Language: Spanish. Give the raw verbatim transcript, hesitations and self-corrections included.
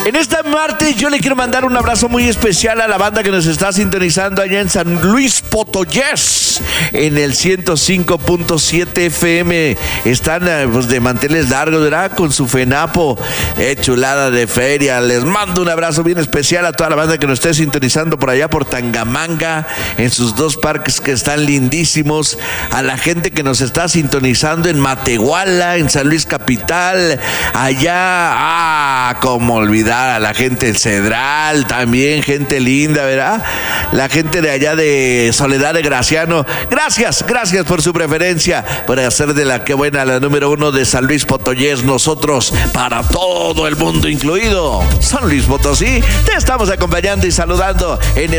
En este martes yo le quiero mandar un abrazo muy especial a la banda que nos está sintonizando allá en San Luis Potosí, en el ciento cinco punto siete F M. Están pues, de manteles largos, ¿verdad? Con su FENAPO, eh, chulada de feria. Les mando un abrazo bien especial a toda la banda que nos esté sintonizando por allá por Tangamanga, en sus dos parques que están lindísimos. A la gente que nos está sintonizando en Matehuala, en San Luis Capital, allá, ah, como olvidar a la gente del Cedral, también gente linda, ¿verdad? La gente de allá de Soledad de Graciano. Gracias, gracias por su preferencia, por hacer de la que buena la número uno de San Luis Potosí. Nosotros, para todo el mundo, incluido San Luis Potosí, te estamos acompañando y saludando en